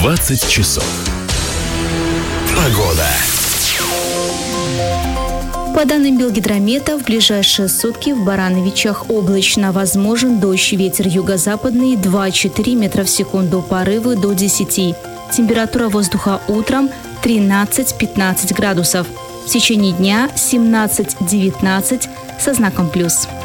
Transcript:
20 часов. Погода. По данным Белгидромета, в ближайшие сутки в Барановичах облачно, возможен дождь, ветер юго-западный 2-4 метра в секунду, порывы до 10. Температура воздуха утром 13-15 градусов. В течение дня 17-19 со знаком плюс.